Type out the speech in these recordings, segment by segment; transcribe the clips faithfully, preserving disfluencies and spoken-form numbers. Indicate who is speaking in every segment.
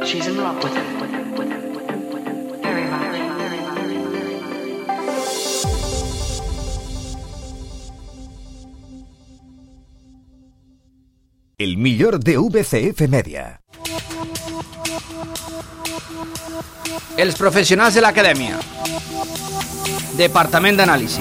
Speaker 1: She's in love with him, with him, with him, with him, with him. Very much, very much, very much.
Speaker 2: El millor de V C F Media.
Speaker 3: Els professionals de l'acadèmia. Departament d'Anàlisi.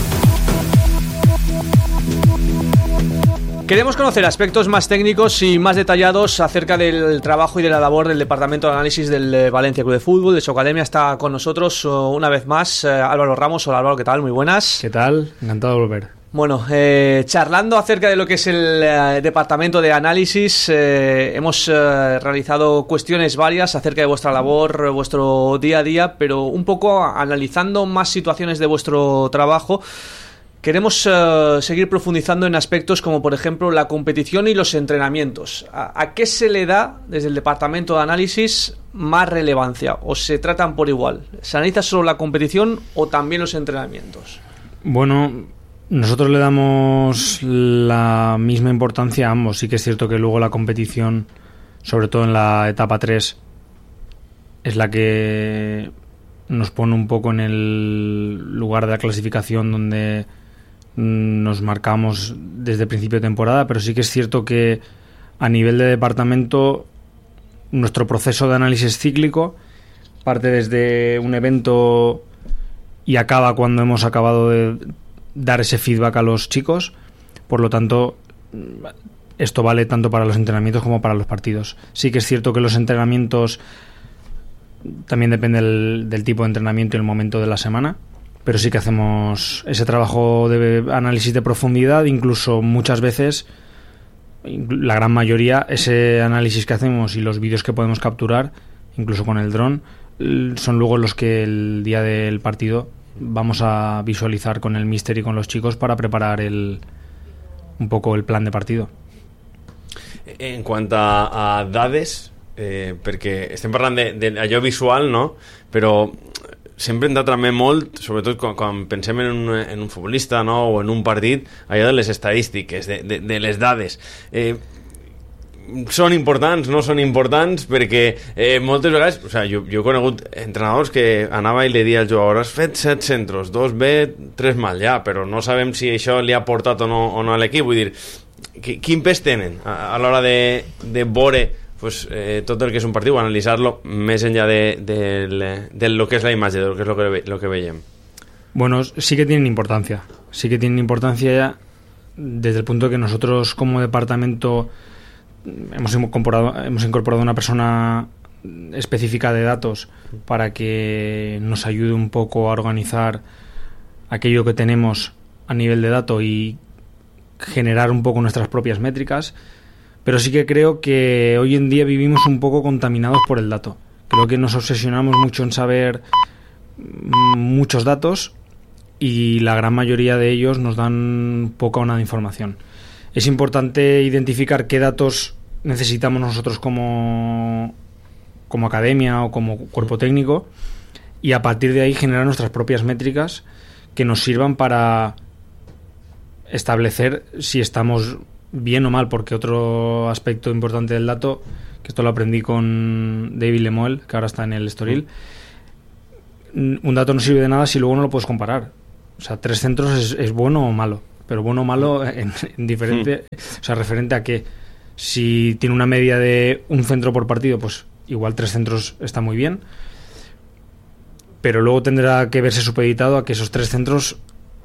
Speaker 4: Queremos conocer aspectos más técnicos y más detallados acerca del trabajo y de la labor del Departamento de Análisis del Valencia Club de Fútbol, de su academia. Está con nosotros una vez más eh, Álvaro Ramos. Hola Álvaro, ¿qué tal? Muy buenas.
Speaker 5: ¿Qué tal? Encantado de volver.
Speaker 4: Bueno, eh, charlando acerca de lo que es el eh, Departamento de Análisis, eh, hemos eh, realizado cuestiones varias acerca de vuestra labor, vuestro día a día, pero un poco analizando más situaciones de vuestro trabajo. Queremos uh, seguir profundizando en aspectos como, por ejemplo, la competición y los entrenamientos. ¿A, ¿A qué se le da desde el Departamento de Análisis más relevancia? ¿O se tratan por igual? ¿Se analiza solo la competición o también los entrenamientos?
Speaker 5: Bueno, nosotros le damos la misma importancia a ambos. Sí que es cierto que luego la competición, sobre todo en la etapa tres, es la que nos pone un poco en el lugar de la clasificación donde nos marcamos desde el principio de temporada, pero sí que es cierto que a nivel de departamento nuestro proceso de análisis cíclico parte desde un evento y acaba cuando hemos acabado de dar ese feedback a los chicos. Por lo tanto, esto vale tanto para los entrenamientos como para los partidos. Sí que es cierto que los entrenamientos también depende del, del tipo de entrenamiento y el momento de la semana, pero sí que hacemos ese trabajo de análisis de profundidad. Incluso muchas veces, la gran mayoría, ese análisis que hacemos y los vídeos que podemos capturar, incluso con el dron, son luego los que el día del partido vamos a visualizar con el míster y con los chicos para preparar el, un poco el plan de partido.
Speaker 6: En cuanto a, a dades, eh, perquè estem parlant d'allò visual, no? Però sempre hem de treballar molt, sobretot quan, quan pensem en un, en un futbolista, no? O en un partit, allò de les estadístiques, de, de, de les dades. Eh, són importants, no són importants, perquè eh, moltes vegades, o sigui, jo, jo he conegut entrenadors que anava i li dia al jugador: has fet set centros, dos bé, tres mal, ja, però no sabem si això li ha portat o no, o no a l'equip. Vull dir, quin pes tenen a, a l'hora de, de veure pues, eh, tot el que és un partit, o analitzar-lo més enllà de, de, de, de lo que és la imatge, de lo que és lo que, lo que veiem?
Speaker 5: Bueno, sí que tienen importancia, sí que tienen importancia ya desde el punto de que nosotros como departamento hemos incorporado, hemos incorporado una persona específica de datos para que nos ayude un poco a organizar aquello que tenemos a nivel de datos y generar un poco nuestras propias métricas. Pero sí que creo que hoy en día vivimos un poco contaminados por el dato. Creo que nos obsesionamos mucho en saber muchos datos y la gran mayoría de ellos nos dan poca o nada de información. Es importante identificar qué datos necesitamos nosotros como, como academia o como cuerpo técnico y a partir de ahí generar nuestras propias métricas que nos sirvan para establecer si estamos bien o mal, porque otro aspecto importante del dato, que esto lo aprendí con David Lemuel, que ahora está en el Estoril, un dato no sirve de nada si luego no lo puedes comparar. O sea, tres centros es, es bueno o malo, pero bueno o malo en, en diferente, o sea, referente a que si tiene una media de un centro por partido, pues igual tres centros está muy bien, pero luego tendrá que verse supeditado a que esos tres centros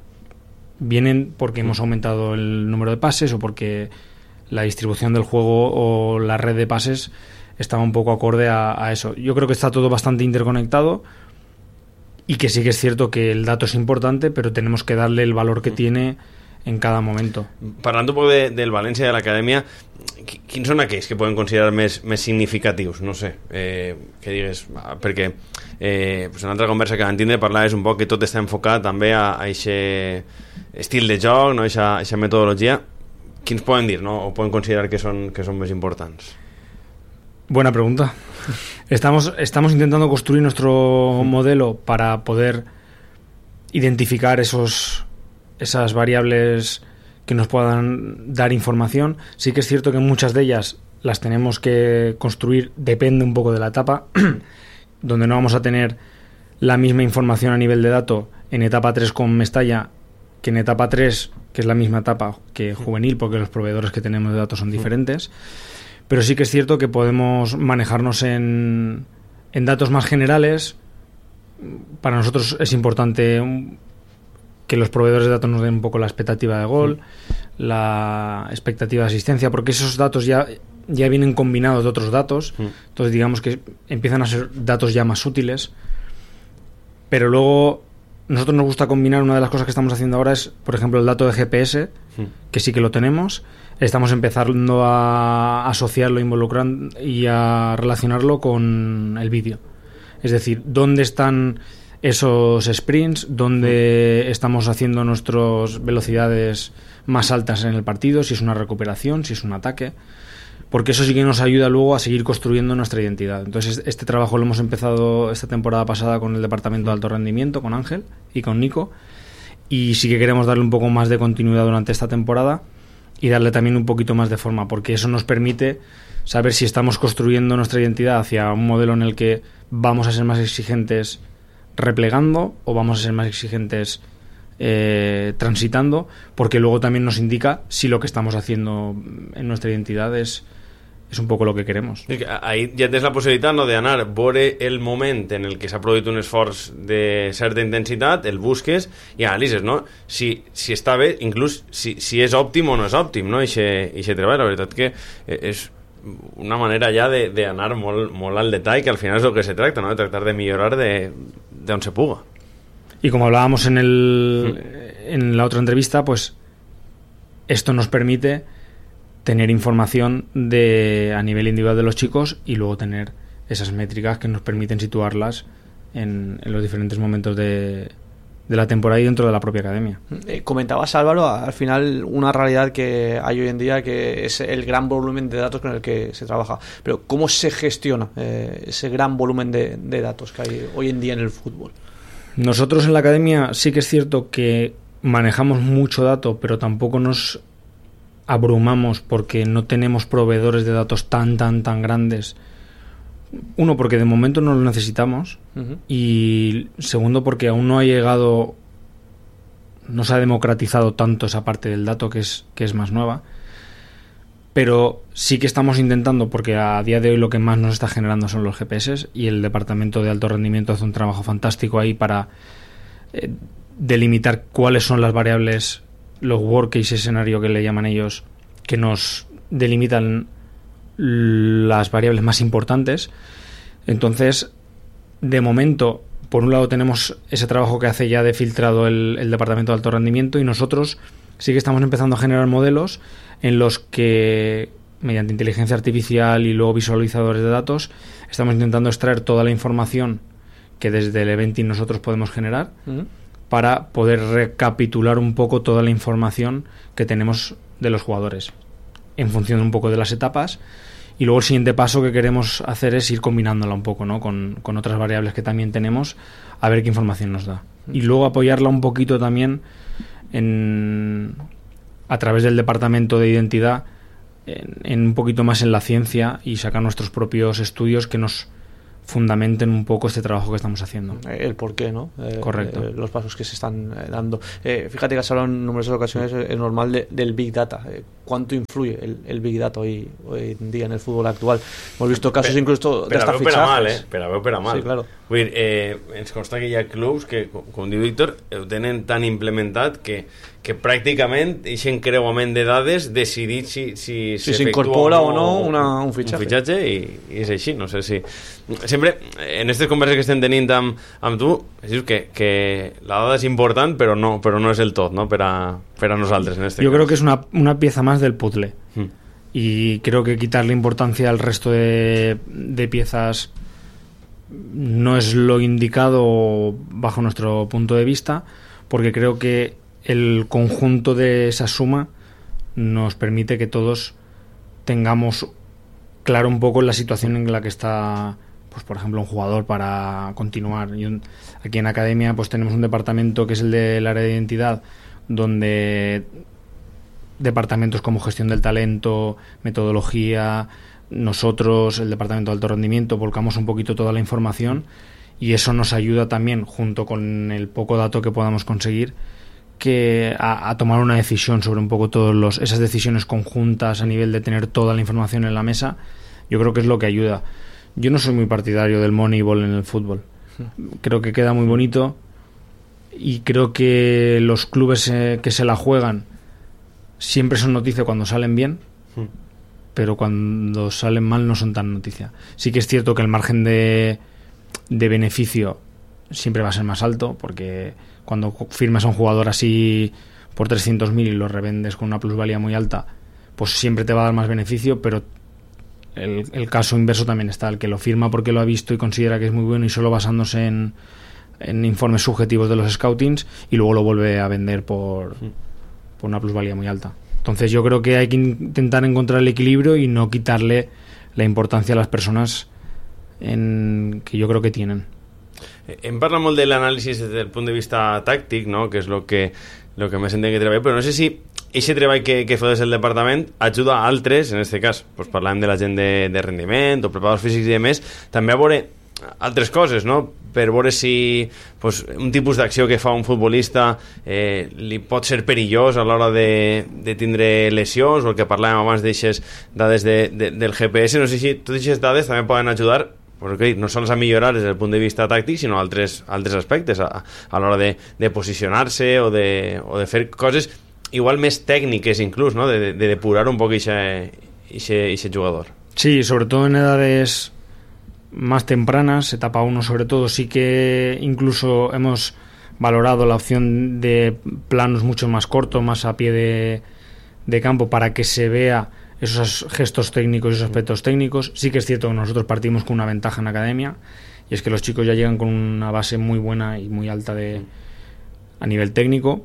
Speaker 5: vienen porque hemos aumentado el número de pases o porque la distribución del juego o la red de pases estaba un poco acorde a, a eso. Yo creo que está todo bastante interconectado y que sí que es cierto que el dato es importante, pero tenemos que darle el valor que tiene en cada momento.
Speaker 6: Parlant un poc de, del València i de l'acadèmia, quins són aquells que poden considerar més, més significatius? No sé, eh, que digues, perquè eh, pues en una altra conversa que vam tindre parlaves un poc que tot està enfocat també a aquest estil de joc, no? Eixa, eixa metodologia. Quins poden dir, no? O poden considerar que són, que són més importants?
Speaker 5: Buena pregunta. Estamos, estamos intentando construir nuestro modelo para poder identificar esos, esas variables que nos puedan dar información. Sí que es cierto que muchas de ellas las tenemos que construir, depende un poco de la etapa, donde no vamos a tener la misma información a nivel de dato en etapa tres con Mestalla que en etapa tres, que es la misma etapa que juvenil, porque los proveedores que tenemos de datos son diferentes. Pero sí que es cierto que podemos manejarnos en, en datos más generales. Para nosotros es importante que los proveedores de datos nos den un poco la expectativa de gol, mm. la expectativa de asistencia, porque esos datos ya, ya vienen combinados de otros datos. Mm. Entonces digamos que empiezan a ser datos ya más útiles. Pero luego nosotros nos gusta combinar, una de las cosas que estamos haciendo ahora es, por ejemplo, el dato de G P S, mm. que sí que lo tenemos. Estamos empezando a asociarlo, involucrando y a relacionarlo con el vídeo. Es decir, ¿dónde están esos sprints? ¿Dónde mm. estamos haciendo nuestras velocidades más altas en el partido? Si es una recuperación, si es un ataque. Porque eso sí que nos ayuda luego a seguir construyendo nuestra identidad. Entonces este trabajo lo hemos empezado esta temporada pasada con el departamento de alto rendimiento, con Ángel y con Nico, y sí que queremos darle un poco más de continuidad durante esta temporada y darle también un poquito más de forma, porque eso nos permite saber si estamos construyendo nuestra identidad hacia un modelo en el que vamos a ser más exigentes replegando o vamos a ser más exigentes eh, transitando, porque luego también nos indica si lo que estamos haciendo en nuestra identidad es és un poc el que queremos.
Speaker 6: Ahí ja tens la possibilitat, no, d'anar, veure el moment en el que s'ha produït un esforç de certa intensitat, el busques i analitzes, no? Si, si està bé, inclús si, si és òptim o no és òptim, no? I aquest treball, la veritat que és una manera ja d'anar molt, molt al detall, que al final és el que se tracta, no? De tractar de millorar de, de on se puga.
Speaker 5: Y como hablábamos en, el, mm. en la otra entrevista, pues esto nos permite tener información de a nivel individual de los chicos y luego tener esas métricas que nos permiten situarlas en, en los diferentes momentos de, de la temporada y dentro de la propia academia.
Speaker 4: Eh, comentabas, Álvaro, al final una realidad que hay hoy en día, que es el gran volumen de datos con el que se trabaja, pero ¿cómo se gestiona eh, ese gran volumen de, de datos que hay hoy en día en el fútbol?
Speaker 5: Nosotros en la academia sí que es cierto que manejamos mucho dato, pero tampoco nos abrumamos porque no tenemos proveedores de datos tan, tan, tan grandes. Uno, porque de momento no lo necesitamos. Uh-huh. Y segundo, porque aún no ha llegado, no se ha democratizado tanto esa parte del dato que es, que es más nueva. Pero sí que estamos intentando, porque a día de hoy lo que más nos está generando son los G P S, y el departamento de alto rendimiento hace un trabajo fantástico ahí para eh, delimitar cuáles son las variables, los worst case escenario que le llaman ellos, que nos delimitan las variables más importantes. Entonces, de momento, por un lado tenemos ese trabajo que hace ya de filtrado el, el departamento de alto rendimiento, y nosotros sí que estamos empezando a generar modelos en los que, mediante inteligencia artificial y luego visualizadores de datos, estamos intentando extraer toda la información que desde el eventing nosotros podemos generar, uh-huh, para poder recapitular un poco toda la información que tenemos de los jugadores en función un poco de las etapas. Y luego el siguiente paso que queremos hacer es ir combinándola un poco, ¿no? con, con otras variables que también tenemos, a ver qué información nos da. Y luego apoyarla un poquito también en, a través del departamento de identidad, en, en un poquito más en la ciencia, y sacar nuestros propios estudios que nos fundamenten un poco este trabajo que estamos haciendo.
Speaker 4: El por qué, ¿no? Eh,
Speaker 5: Correcto.
Speaker 4: Eh, los pasos que se están eh, dando. Eh, fíjate que has hablado en numerosas ocasiones, es normal, de, del Big Data. Eh, ¿Cuánto influye el, el Big Data hoy, hoy en día en el fútbol actual? Hemos visto casos
Speaker 6: per,
Speaker 4: incluso de hasta
Speaker 6: fichajes.
Speaker 4: fichajes.
Speaker 6: Mal, eh? Però veu per a mal.
Speaker 4: Sí, claro.
Speaker 6: Vull dir, eh, ens consta que hi ha clubs que, com diu Víctor, ho tenen tan implementat que, que pràcticament eixen creuament de dades decidir si, si,
Speaker 4: si s'incorpora o no una, un fitxatge.
Speaker 6: Un fitxatge i, i és així, no sé si... Sempre, en aquestes converses que estem tenint amb, amb tu, dius que, que la dada és important, però no, però no és el tot, no? Per a, per a nosaltres. En este
Speaker 5: Yo
Speaker 6: cas.
Speaker 5: creo que es una, una pieza más del puzzle. Hmm. Y creo que quitarle importancia al resto de, de piezas no es lo indicado bajo nuestro punto de vista, porque creo que el conjunto de esa suma nos permite que todos tengamos claro un poco la situación en la que está, pues por ejemplo, un jugador para continuar. Y un, aquí en Academia pues tenemos un departamento que es el del área de identidad, donde departamentos como gestión del talento, metodología, nosotros, el departamento de alto rendimiento, volcamos un poquito toda la información y eso nos ayuda también, junto con el poco dato que podamos conseguir, que a, a tomar una decisión sobre un poco todas los, esas decisiones conjuntas a nivel de tener toda la información en la mesa. Yo creo que es lo que ayuda. Yo no soy muy partidario del Moneyball en el fútbol. Creo que queda muy bonito y creo que los clubes eh, que se la juegan siempre son noticia cuando salen bien, pero cuando salen mal no son tan noticia. Sí que es cierto que el margen de, de beneficio siempre va a ser más alto, porque cuando firmas a un jugador así por trescientos mil y lo revendes con una plusvalía muy alta, pues siempre te va a dar más beneficio, pero el, el caso inverso también está, el que lo firma porque lo ha visto y considera que es muy bueno y solo basándose en, en informes subjetivos de los scoutings, y luego lo vuelve a vender por, por una plusvalía muy alta. Entonces yo creo que hay que intentar encontrar el equilibrio y no quitarle la importancia a las personas en, que yo creo que tienen.
Speaker 6: Hem parlat molt de l'anàlisi des del punt de vista tàctic, no? Que és el que, lo que més entenc que treballa, però no sé si aquest treball que, que feu des del departament ajuda a altres, en aquest cas pues, parlàvem de la gent de, de rendiment o preparadors físics i demés, també a veure altres coses, no? Per veure si pues, un tipus d'acció que fa un futbolista eh, li pot ser perillós a l'hora de, de tindre lesions, o el que parlàvem abans d'aixes dades de, de, del G P S. No sé si totes aquestes dades també poden ajudar, porque no sols a millorar des del punt de vista tàctic, sinó altres, altres aspectes a, a l'hora de, de posicionar-se o de, o de fer coses igual més tècniques inclús, ¿no? de, de depurar un poc ese jugador.
Speaker 5: Sí, sobre todo en edades más tempranas, etapa uno sobre todo, sí que incluso hemos valorado la opción de planos mucho más cortos, más a pie de, de campo, para que se vea esos gestos técnicos y esos aspectos técnicos. Sí que es cierto que nosotros partimos con una ventaja en academia, y es que los chicos ya llegan con una base muy buena y muy alta de a nivel técnico,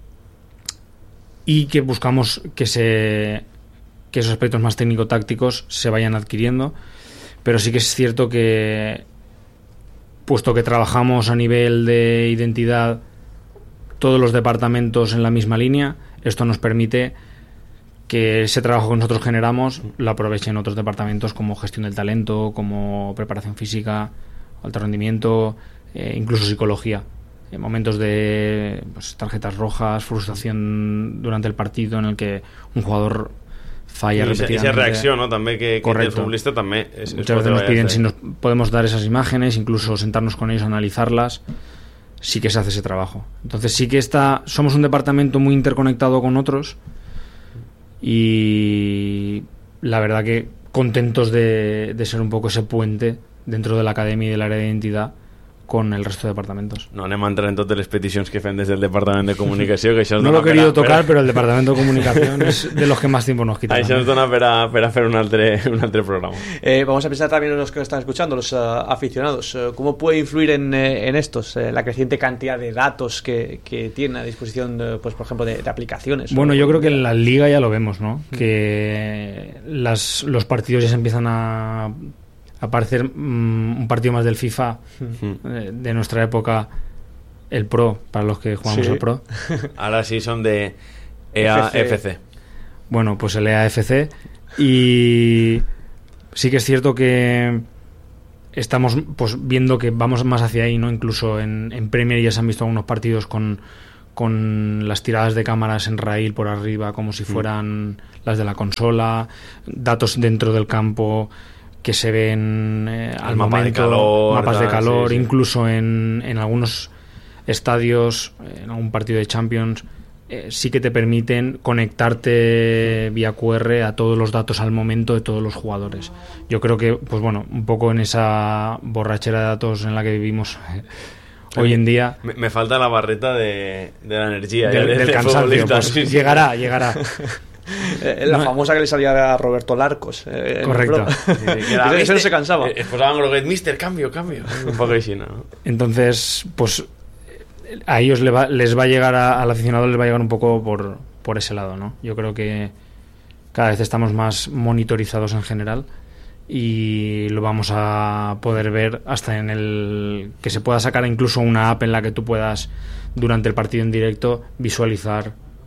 Speaker 5: y que buscamos que se que esos aspectos más técnico-tácticos se vayan adquiriendo. Pero sí que es cierto que, puesto que trabajamos a nivel de identidad todos los departamentos en la misma línea, esto nos permite que ese trabajo que nosotros generamos lo aprovechen otros departamentos, como gestión del talento, como preparación física, alto rendimiento, eh, incluso psicología. En momentos de pues, tarjetas rojas, frustración durante el partido en el que un jugador falla repetidamente.
Speaker 6: Esa reacción, ¿no? También que, que el futbolista también es,
Speaker 5: muchas veces nos piden si nos podemos dar esas imágenes, incluso sentarnos con ellos a analizarlas. Sí que se hace ese trabajo. Entonces sí que está, somos un departamento muy interconectado con otros, y la verdad que contentos de, de ser un poco ese puente dentro de la academia y del área de identidad con el resto de departamentos.
Speaker 6: No anem a entrar en totes les peticions que fem des del Departament de Comunicació, que això
Speaker 5: no lo he querido per a, tocar, pero el Departamento de Comunicación es de los que más tiempo nos quita.
Speaker 6: Això nos dona per a, per a fer un altre, un altre programa.
Speaker 4: Eh, vamos a pensar también en los que nos están escuchando, los uh, aficionados. Uh, ¿Cómo puede influir en, eh, en estos eh, la creciente cantidad de datos que, que tienen a disposición, de, pues por ejemplo, de, de aplicaciones?
Speaker 5: Bueno, yo creo que en la Liga ya lo vemos, ¿no? Mm. Que las, los partidos ya se empiezan a aparecer um, un partido más del FIFA mm. eh, de nuestra época, el Pro, para los que jugamos
Speaker 4: sí.
Speaker 5: al Pro.
Speaker 6: Ahora sí son de E A F C.
Speaker 5: Bueno, pues el E A F C. Y sí que es cierto que estamos pues viendo que vamos más hacia ahí, ¿no? Incluso en, en Premier ya se han visto algunos partidos con, con las tiradas de cámaras en raíl por arriba, como si fueran mm. las de la consola, datos dentro del campo que se ven eh, al
Speaker 6: mapa
Speaker 5: momento,
Speaker 6: de calor,
Speaker 5: mapas
Speaker 6: tal,
Speaker 5: de calor,
Speaker 6: sí, sí.
Speaker 5: incluso en, en algunos estadios, en algún partido de Champions, eh, sí que te permiten conectarte vía Q R a todos los datos al momento de todos los jugadores. Yo creo que, pues bueno, un poco en esa borrachera de datos en la que vivimos hoy en día.
Speaker 6: Me, me falta la barreta de, de la energía,
Speaker 5: del,
Speaker 6: de,
Speaker 5: del
Speaker 6: de
Speaker 5: cansancio, pues, sí, sí. llegará, llegará.
Speaker 4: Eh, la no, famosa que le salía a Roberto Larcos. Eh,
Speaker 5: correcto.
Speaker 4: Sí, sí, eso no se cansaba.
Speaker 6: Eh, posaban Groguet, mister, cambio, cambio. Un poco así, ¿no?
Speaker 5: Entonces, pues a ellos les va, les va a llegar, a, al aficionado les va a llegar un poco por, por ese lado, ¿no? Yo creo que cada vez estamos más monitorizados en general, y lo vamos a poder ver hasta en el que se pueda sacar incluso una app en la que tú puedas, durante el partido en directo, visualizar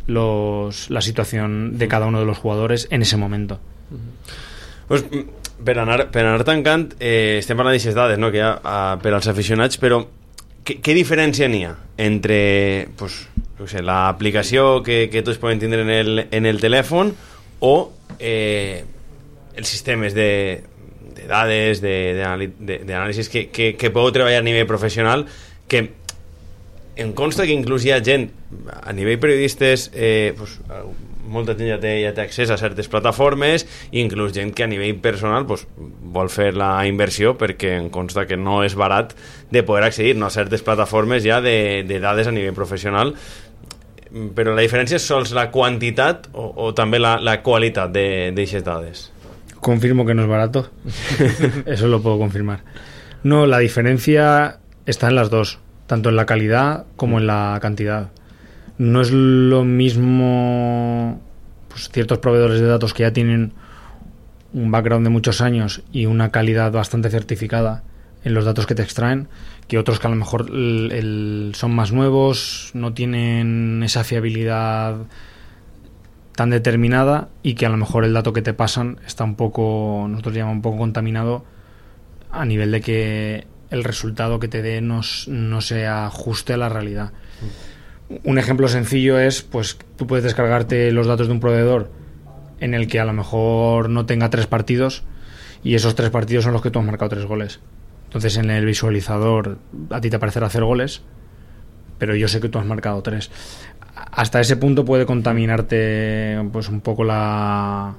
Speaker 5: los, la situación de cada uno de los jugadores en ese momento.
Speaker 6: Pues, per anar, per anar tancant, eh, estem parlant d'aixes dades, no?, que hi ha uh, per als aficionats, però què, què diferència n'hi ha entre pues, no sé, l'aplicació que, que tots poden tindre en el, en el telèfon o eh, els sistemes de, de dades, d'anàlisis que, que, que podeu treballar a nivell professional, que em consta que inclús hi ha gent a nivell periodistes, eh, pues, molta gent ja té, ja té accés a certes plataformes, i inclús gent que a nivell personal pues, vol fer la inversió, perquè em consta que no és barat de poder accedir, no, a certes plataformes ja de, de dades a nivell professional. Però la diferència és sols la quantitat o, o també la, la qualitat d'aquestes dades?
Speaker 5: Confirmo que no es barato. Eso lo puedo confirmar. No, la diferencia está en las dos, tanto en la calidad como en la cantidad. No es lo mismo, pues, ciertos proveedores de datos que ya tienen un background de muchos años y una calidad bastante certificada en los datos que te extraen, que otros que a lo mejor el, el, son más nuevos, no tienen esa fiabilidad tan determinada, y que a lo mejor el dato que te pasan está un poco, nosotros llamamos un poco contaminado, a nivel de que el resultado que te dé no, no se ajuste a la realidad. Un ejemplo sencillo es, pues tú puedes descargarte los datos de un proveedor en el que a lo mejor no tenga tres partidos, y esos tres partidos son los que tú has marcado tres goles. Entonces en el visualizador a ti te aparecerá cero goles, pero yo sé que tú has marcado tres. Hasta ese punto puede contaminarte pues un poco la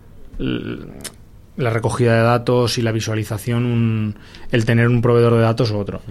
Speaker 5: la recogida de datos y la visualización, un, el tener un proveedor de datos u otro.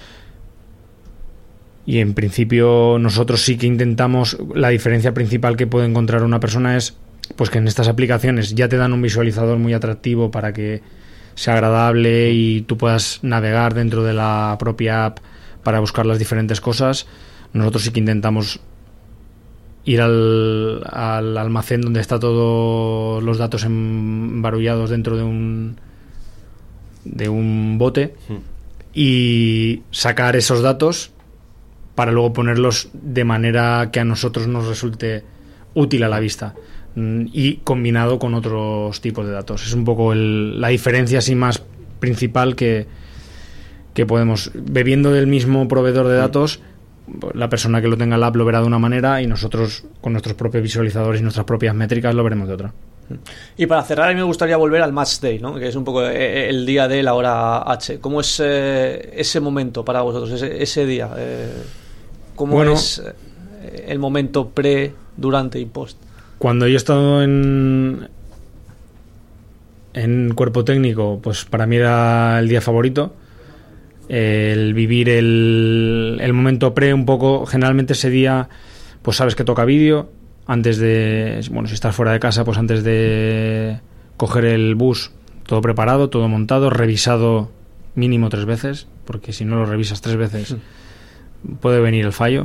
Speaker 5: Y en principio nosotros sí que intentamos, la diferencia principal que puede encontrar una persona es pues que en estas aplicaciones ya te dan un visualizador muy atractivo para que sea agradable y tú puedas navegar dentro de la propia app para buscar las diferentes cosas. Nosotros sí que intentamos ir al, al almacén donde está todos los datos embarullados dentro de un de un bote y sacar esos datos para luego ponerlos de manera que a nosotros nos resulte útil a la vista, y combinado con otros tipos de datos. Es un poco el, la diferencia así más principal que, que podemos, bebiendo del mismo proveedor de datos, la persona que lo tenga en la app lo verá de una manera, y nosotros con nuestros propios visualizadores y nuestras propias métricas lo veremos de otra.
Speaker 4: Y para cerrar, a mí me gustaría volver al match day, ¿no?, que es un poco el día de la hora H. ¿Cómo es eh, ese momento para vosotros, ese, ese día? Eh, ¿Cómo bueno, es eh, el momento pre, durante y post?
Speaker 5: Cuando yo he estado en en cuerpo técnico, pues para mí era el día favorito. El vivir el, el momento pre un poco, generalmente ese día pues sabes que toca vídeo antes de, bueno, si estás fuera de casa, pues antes de coger el bus, todo preparado, todo montado, revisado mínimo tres veces, porque si no lo revisas tres veces sí, puede venir el fallo.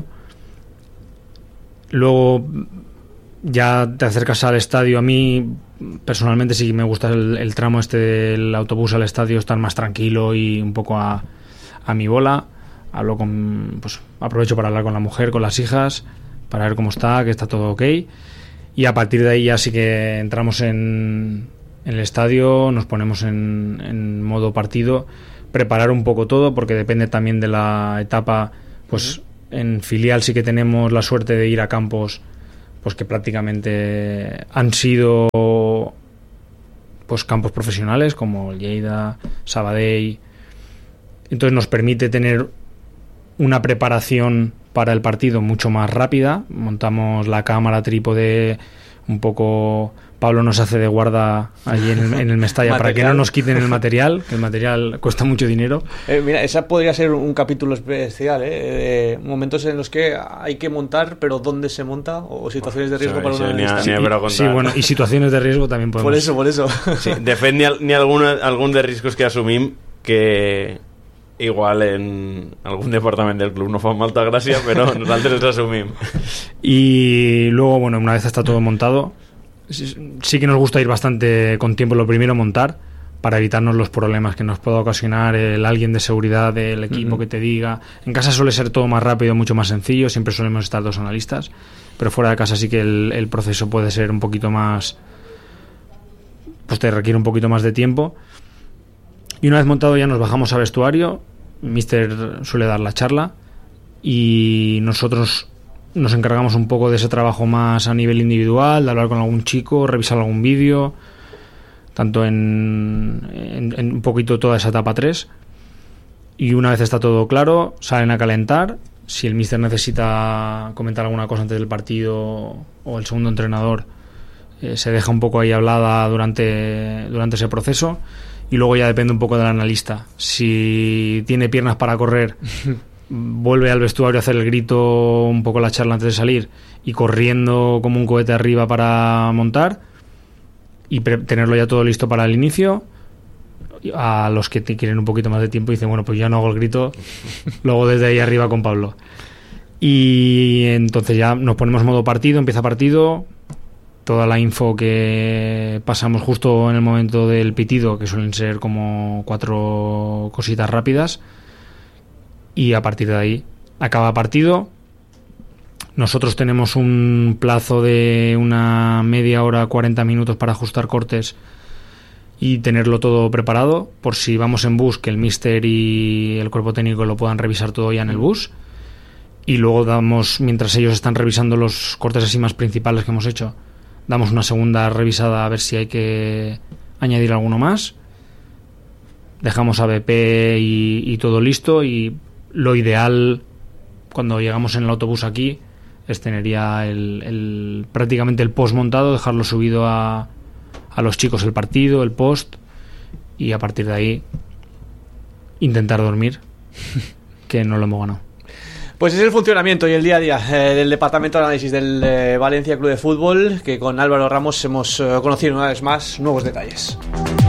Speaker 5: Luego ya te acercas al estadio. A mí personalmente sí me gusta el, el tramo este del autobús al estadio, estar más tranquilo y un poco a, a mi bola. Hablo con, pues aprovecho para hablar con la mujer, con las hijas, para ver cómo está, que está todo ok, y a partir de ahí ya sí que entramos en, en el estadio, nos ponemos en, en modo partido, preparar un poco todo, porque depende también de la etapa. Pues en filial sí que tenemos la suerte de ir a campos pues que prácticamente han sido pues campos profesionales, como el Lleida, Sabadell. Entonces nos permite tener una preparación para el partido mucho más rápida. Montamos la cámara, trípode, un poco. Pablo nos hace de guarda allí en el, en el Mestalla para que no nos quiten el material, que el material cuesta mucho dinero.
Speaker 4: Eh, mira, esa podría ser un capítulo especial, ¿eh? De momentos en los que hay que montar, pero dónde se monta, o situaciones de riesgo, bueno, para una lista.
Speaker 5: Sí, sí, bueno, y situaciones de riesgo también podemos.
Speaker 4: Por eso, por eso.
Speaker 6: Sí, de fet, n'hi ha, n'hi ha algun, algun de riscos que assumim que igual en algún departament del club no fa molta gràcia, però nosaltres els assumim.
Speaker 5: Y luego, bueno, una vez está todo montado, sí que nos gusta ir bastante con tiempo. Lo primero, montar, para evitarnos los problemas que nos pueda ocasionar el alguien de seguridad del equipo uh-huh. que te diga. En casa suele ser todo más rápido, mucho más sencillo, siempre solemos estar dos analistas, pero fuera de casa sí que el, el proceso puede ser un poquito más, pues te requiere un poquito más de tiempo. Y una vez montado ya nos bajamos a vestuario, Mister suele dar la charla y nosotros nos encargamos un poco de ese trabajo más a nivel individual, de hablar con algún chico, revisar algún vídeo, tanto en, en, en un poquito toda esa etapa tres, y una vez está todo claro, salen a calentar. Si el míster necesita comentar alguna cosa antes del partido o el segundo entrenador, eh, se deja un poco ahí hablada durante, durante ese proceso, y luego ya depende un poco del analista. Si tiene piernas para correr, vuelve al vestuario a hacer el grito, un poco la charla antes de salir, y corriendo como un cohete arriba para montar y pre- tenerlo ya todo listo para el inicio. A los que te quieren un poquito más de tiempo dicen, bueno, pues ya no hago el grito, luego desde ahí arriba con Pablo. Y entonces ya nos ponemos modo partido, empieza partido, toda la info que pasamos justo en el momento del pitido, que suelen ser como cuatro cositas rápidas, y a partir de ahí acaba partido. Nosotros tenemos un plazo de una media hora, cuarenta minutos para ajustar cortes y tenerlo todo preparado, por si vamos en bus, que el míster y el cuerpo técnico lo puedan revisar todo ya en el bus. Y luego damos, mientras ellos están revisando los cortes así más principales que hemos hecho, damos una segunda revisada a ver si hay que añadir alguno más. Dejamos A B P y, y todo listo, y lo ideal cuando llegamos en el autobús aquí es tener ya el, el, prácticamente el post montado, dejarlo subido a, a los chicos el partido, el post, y a partir de ahí intentar dormir, que no lo hemos ganado.
Speaker 4: Pues es el funcionamiento y el día a día eh, del Departamento de Análisis del eh, Valencia Club de Fútbol, que con Álvaro Ramos hemos eh, conocido una vez más nuevos detalles.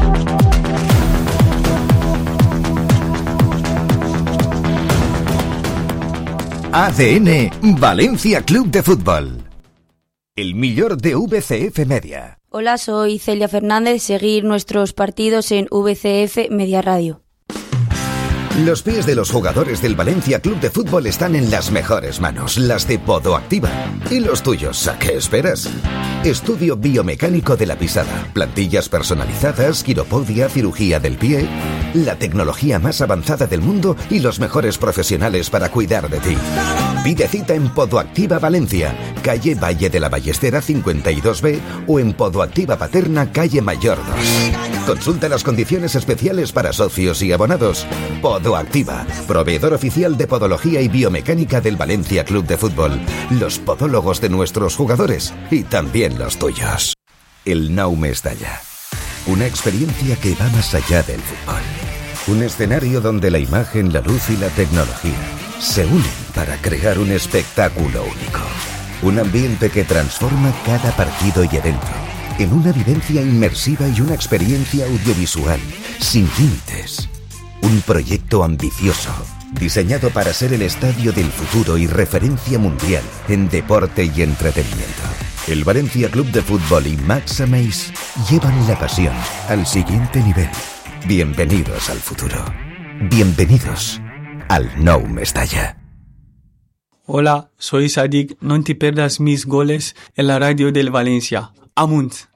Speaker 2: A D N Valencia Club de Fútbol. El millor de V C F Media.
Speaker 7: Hola, soy Celia Fernández. Seguir nuestros partidos en V C F Media Radio.
Speaker 2: Los pies de los jugadores del Valencia Club de Fútbol están en las mejores manos, las de Podoactiva. ¿Y los tuyos? ¿A qué esperas? Estudio biomecánico de la pisada, plantillas personalizadas, quiropodia, cirugía del pie, la tecnología más avanzada del mundo y los mejores profesionales para cuidar de ti. Pide cita en Podoactiva Valencia, calle Valle de la Ballestera cincuenta y dos B, o en Podoactiva Paterna, calle Mayor dos. Consulta las condiciones especiales para socios y abonados. Podoactiva, proveedor oficial de podología y biomecánica del Valencia Club de Fútbol. Los podólogos de nuestros jugadores y también los tuyos. El Nou Mestalla. Una experiencia que va más allá del fútbol. Un escenario donde la imagen, la luz y la tecnología se unen para crear un espectáculo único. Un ambiente que transforma cada partido y evento en una vivencia inmersiva y una experiencia audiovisual sin límites. Un proyecto ambicioso, diseñado para ser el estadio del futuro y referencia mundial en deporte y entretenimiento. El Valencia Club de Fútbol y Max Ameis llevan la pasión al siguiente nivel. Bienvenidos al futuro. Bienvenidos al Nou Mestalla.
Speaker 8: Hola, soy Sadik. No te pierdas mis goles en la radio del Valencia. Amunt.